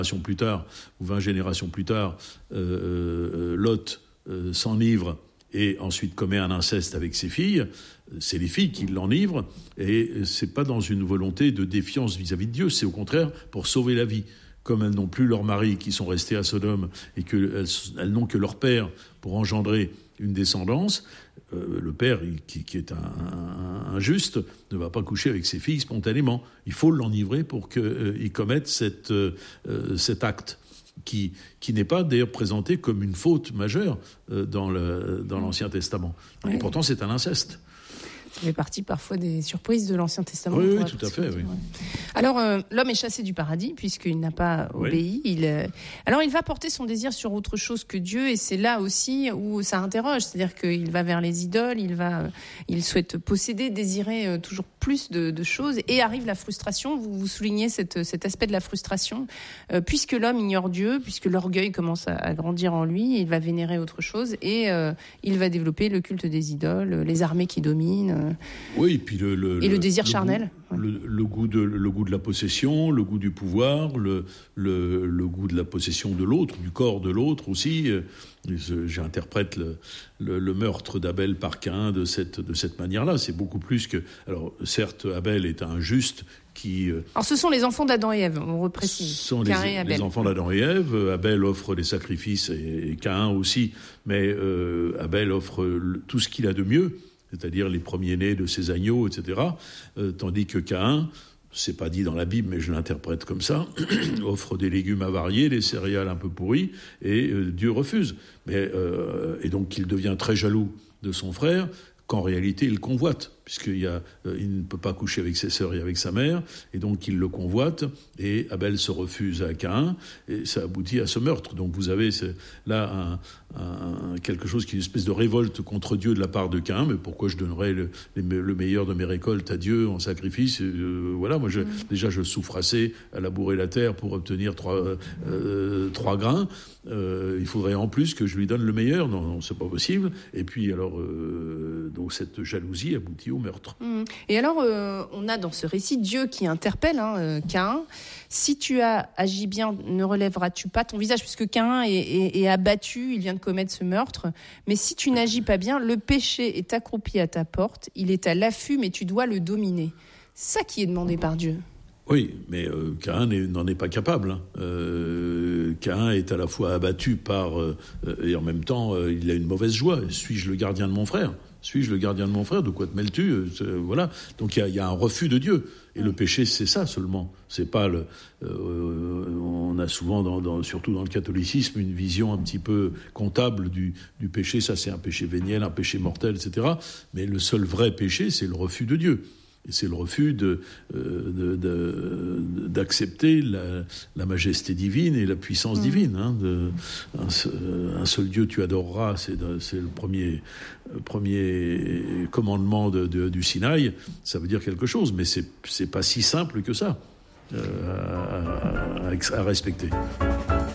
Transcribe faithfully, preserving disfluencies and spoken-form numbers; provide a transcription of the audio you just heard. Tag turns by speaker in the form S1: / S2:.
S1: plus tard, ou vingt générations plus tard, euh, Lot euh, s'enivre et ensuite commet un inceste avec ses filles, c'est les filles qui l'enivrent, et c'est pas dans une volonté de défiance vis-à-vis de Dieu, c'est au contraire pour sauver la vie. Comme elles n'ont plus leurs maris qui sont restés à Sodome et qu'elles elles n'ont que leur père pour engendrer une descendance, euh, le père, qui, qui est un, un, un juste, ne va pas coucher avec ses filles spontanément. Il faut l'enivrer pour qu'il euh, commette cette, euh, cet acte. Qui, qui n'est pas d'ailleurs présenté comme une faute majeure euh, dans, le, dans l'Ancien Testament. Oui. Et pourtant, c'est un inceste.
S2: Ça fait partie parfois des surprises de l'Ancien Testament.
S1: Oui, oui, tout à fait. Oui.
S2: Alors, euh, l'homme est chassé du paradis puisqu'il n'a pas obéi. Oui. Il, euh... Alors, il va porter son désir sur autre chose que Dieu, et c'est là aussi où ça interroge. C'est-à-dire qu'il va vers les idoles, il va, il souhaite posséder, désirer euh, toujours plus de, de choses, et arrive la frustration. Vous, vous soulignez cette, cet aspect de la frustration, euh, puisque l'homme ignore Dieu, puisque l'orgueil commence à, à grandir en lui, il va vénérer autre chose, et euh, il va développer le culte des idoles, les armées qui dominent.
S1: Oui, et puis le, le,
S2: et le désir
S1: le
S2: charnel.
S1: Goût, ouais. le, le, goût de, le goût de la possession, le goût du pouvoir, le, le, le goût de la possession de l'autre, du corps de l'autre aussi. J'interprète le, le, le meurtre d'Abel par Caïn de cette, de cette manière-là. C'est beaucoup plus que... Alors, certes, Abel est un juste qui...
S2: Alors, ce sont les enfants d'Adam et Ève, on reprécise.
S1: Ce sont les, les enfants d'Adam et Ève. Abel offre des sacrifices, et, et Caïn aussi. Mais euh, Abel offre le, tout ce qu'il a de mieux, c'est-à-dire les premiers-nés de ses agneaux, et cetera. Euh, tandis que Caïn, c'est pas dit dans la Bible, mais je l'interprète comme ça, offre des légumes avariés, des céréales un peu pourries, et euh, Dieu refuse. Mais, euh, et donc il devient très jaloux de son frère, qu'en réalité il convoite, puisqu'il y a, euh, il ne peut pas coucher avec ses sœurs et avec sa mère, et donc il le convoite, et Abel se refuse à Caïn, et ça aboutit à ce meurtre. Donc vous avez là un, un, quelque chose qui est une espèce de révolte contre Dieu de la part de Caïn. Mais pourquoi je donnerais le, le meilleur de mes récoltes à Dieu en sacrifice? euh, Voilà, moi je, déjà je souffre assez à labourer la terre pour obtenir trois, euh, trois grains. Euh, il faudrait en plus que je lui donne le meilleur. Non, non, c'est pas possible. Et puis alors, euh, donc cette jalousie aboutit au meurtre.
S2: Mmh. Et alors, euh, on a dans ce récit Dieu qui interpelle hein, euh, Caïn. Si tu as agi bien, ne relèveras-tu pas ton visage? Puisque Caïn est, est, est abattu, il vient de commettre ce meurtre. Mais si tu n'agis pas bien, le péché est accroupi à ta porte, il est à l'affût, mais tu dois le dominer. C'est ça qui est demandé par Dieu.
S1: Oui, mais euh, Caïn n'en est pas capable. Hein. Euh, Caïn est à la fois abattu par... Euh, et en même temps, euh, il a une mauvaise joie. Suis-je le gardien de mon frère ? Suis-je le gardien de mon frère ? De quoi te mêles-tu ? euh, Voilà. Donc il y, y a un refus de Dieu. Et le péché, c'est ça seulement. C'est pas le. Euh, on a souvent, dans, dans, surtout dans le catholicisme, une vision un petit peu comptable du, du péché. Ça, c'est un péché véniel, un péché mortel, et cetera. Mais le seul vrai péché, c'est le refus de Dieu. Et c'est le refus de, euh, de, de, d'accepter la, la majesté divine et la puissance mmh. divine. Hein, de, un, un seul Dieu tu adoreras, c'est, c'est le premier, premier commandement de, de, du Sinaï. Ça veut dire quelque chose, mais c'est, c'est pas si simple que ça euh, à, à, à respecter.